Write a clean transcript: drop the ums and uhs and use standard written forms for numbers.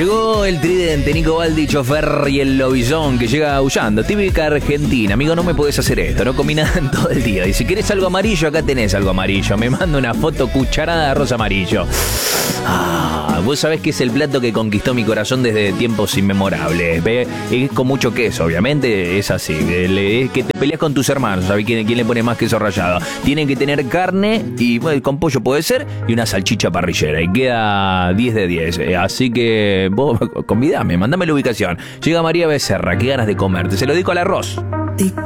Llegó el tridente, Nico Baldi, chofer y el lobizón que llega aullando. Típica Argentina. Amigo, no me podés hacer esto. No comí nada en todo el día. Y si querés algo amarillo, acá tenés algo amarillo. Me manda una foto cucharada de arroz amarillo. Vos sabés que es el plato que conquistó mi corazón desde tiempos inmemorables. Es con mucho queso, obviamente. Es así. Es que te peleas con tus hermanos. ¿Sabés quién le pone más queso rallado? Tienen que tener carne y bueno, con pollo puede ser. Y una salchicha parrillera. Y queda 10 de 10. Así que vos convidame, mandame la ubicación. Llega María Becerra, qué ganas de comerte. Se lo dedico al arroz.